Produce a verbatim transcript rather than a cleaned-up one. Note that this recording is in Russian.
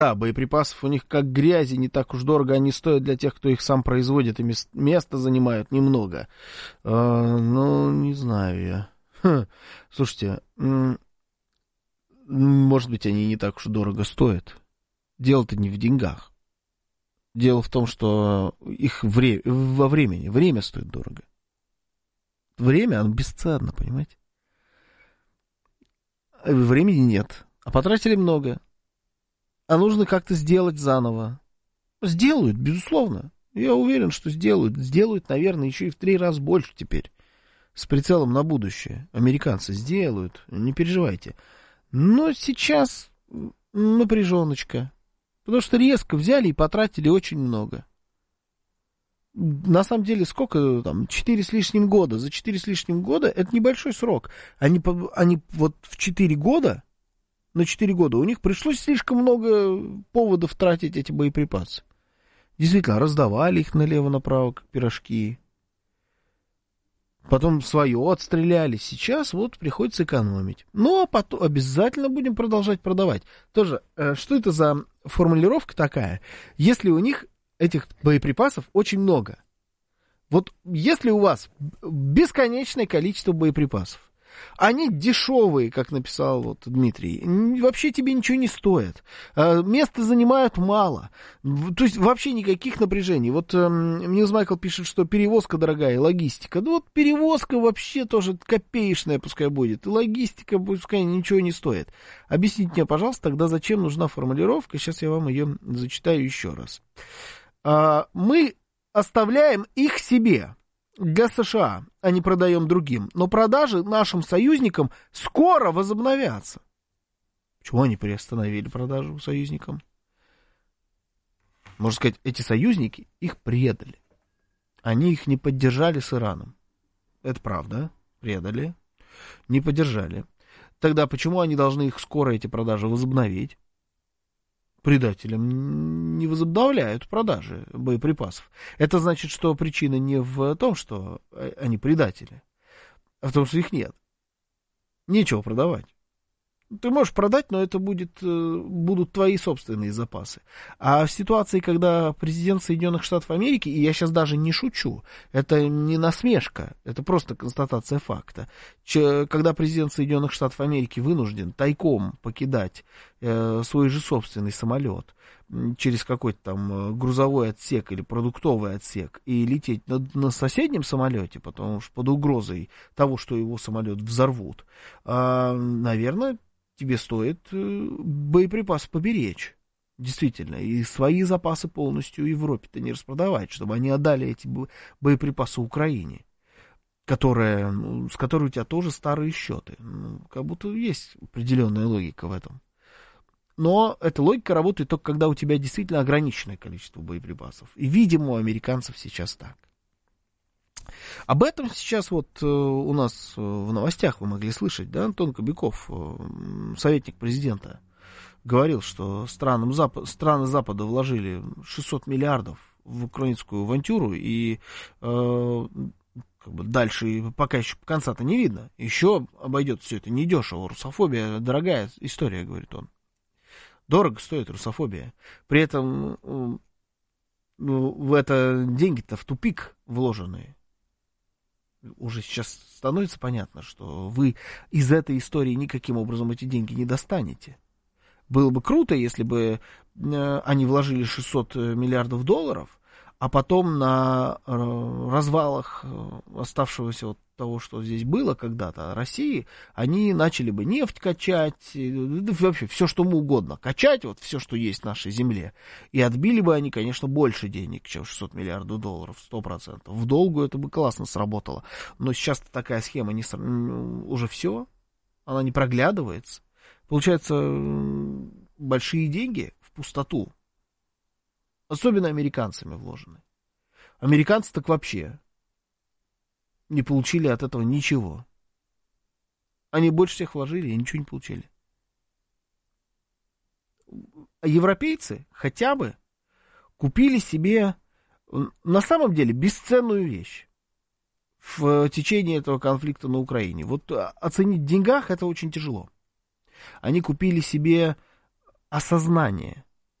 Да, боеприпасов у них как грязи, не так уж дорого они стоят для тех, кто их сам производит, и мест, место занимают немного. А, ну, не знаю я. Хм. Слушайте, м- может быть, они не так уж дорого стоят. Дело-то не в деньгах. Дело в том, что их вре- во времени. Время стоит дорого. Время, оно бесценно, понимаете? Времени нет. А потратили много. А нужно как-то сделать заново. Сделают, безусловно. Я уверен, что сделают. Сделают, наверное, еще и в три раза больше теперь. С прицелом на будущее. Американцы сделают. Не переживайте. Но сейчас напряженочка. Потому что резко взяли и потратили очень много. На самом деле, сколько там? Четыре с лишним года. За четыре с лишним года это небольшой срок. Они, они вот в четыре года... На четыре года у них пришлось слишком много поводов тратить эти боеприпасы. Действительно, раздавали их налево-направо, как пирожки. Потом свое отстреляли. Сейчас вот приходится экономить. Ну, а потом обязательно будем продолжать продавать. Тоже, что это за формулировка такая? Если у них этих боеприпасов очень много. Вот если у вас бесконечное количество боеприпасов, они дешевые, как написал вот Дмитрий, вообще тебе ничего не стоят. Места занимают мало. То есть вообще никаких напряжений. Вот Ньюс Майкл пишет, что перевозка дорогая, логистика. Ну вот перевозка вообще тоже копеечная пускай будет. И логистика пускай ничего не стоит. Объясните мне, пожалуйста, тогда зачем нужна формулировка? Сейчас я вам ее зачитаю еще раз. Мы оставляем их себе. Для США, а не продаем другим. Но продажи нашим союзникам скоро возобновятся. Почему они приостановили продажу союзникам? Можно сказать, эти союзники их предали. Они их не поддержали с Ираном. Это правда. Предали. Не поддержали. Тогда почему они должны их скоро, эти продажи, возобновить? Предателям не возобновляют продажи боеприпасов. Это значит, что причина не в том, что они предатели, а в том, что их нет. Нечего продавать. Ты можешь продать, но это будет, будут твои собственные запасы. А в ситуации, когда президент Соединенных Штатов Америки, и я сейчас даже не шучу, это не насмешка, это просто констатация факта, когда президент Соединенных Штатов Америки вынужден тайком покидать э, свой же собственный самолет через какой-то там грузовой отсек или продуктовый отсек и лететь на, на соседнем самолете, потому что под угрозой того, что его самолет взорвут, э, наверное, тебе стоит боеприпасы поберечь. Действительно. И свои запасы полностью Европе-то не распродавать, чтобы они отдали эти боеприпасы Украине, которая, ну, с которой у тебя тоже старые счеты. Ну, как будто есть определенная логика в этом. Но эта логика работает только когда у тебя действительно ограниченное количество боеприпасов. И, видимо, у американцев сейчас так. Об этом сейчас вот э, у нас в новостях вы могли слышать, да, Антон Кобяков, э, советник президента, говорил, что странам Запад, страны Запада вложили шестьсот миллиардов в украинскую авантюру, и э, как бы дальше пока еще конца-то не видно. Еще обойдет все это недешево. Русофобия дорогая история, говорит он. Дорого стоит русофобия. При этом э, ну, в это деньги-то в тупик вложенные. Уже сейчас становится понятно, что вы из этой истории никаким образом эти деньги не достанете. Было бы круто, если бы э, они вложили шестьсот миллиардов долларов, а потом на э, развалах оставшегося от того, что здесь было когда-то, России, они начали бы нефть качать, да, вообще все, что угодно качать, вот все, что есть в нашей земле. И отбили бы они, конечно, больше денег, чем шестьсот миллиардов долларов, сто процентов. В долгу это бы классно сработало. Но сейчас такая схема не, уже все, она не проглядывается. Получается, большие деньги в пустоту. Особенно американцами вложены. Американцы так вообще не получили от этого ничего. Они больше всех вложили и ничего не получили. А европейцы хотя бы купили себе на самом деле бесценную вещь в течение этого конфликта на Украине. Вот оценить в деньгах это очень тяжело. Они купили себе осознание